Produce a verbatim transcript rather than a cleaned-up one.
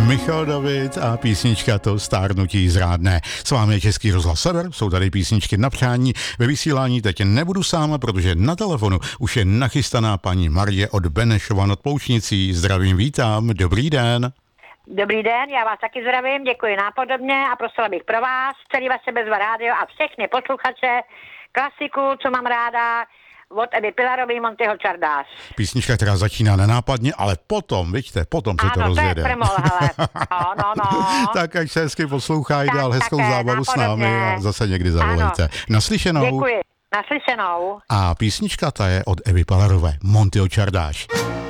Michal David a písnička To stárnutí zrádné. S vámi je Český rozhlas Sever, jsou tady písničky na přání. Ve vysílání teď nebudu sám, protože na telefonu už je nachystaná paní Marie od Benešova nad Poučnicí. Zdravím, vítám, dobrý den. Dobrý den, já vás taky zdravím, děkuji nápodobně a prosila bych pro vás, celý vaše Bezva rádio a všechny posluchače, klasiku, co mám ráda, od Evy Pilarový, Montyho Čardáš. Písnička, která začíná nenápadně, ale potom, vidíte, potom se ano, to rozjede. Ano, to je prmol, hele. No, no, no. Tak ať se hezky poslouchají, Tak, dál hezkou také, zábavu s nápodobně. námi a zase někdy zavolejte. Naslyšenou. Děkuji, naslyšenou. A písnička ta je od Evy Pilarové, Montyho Čardáš.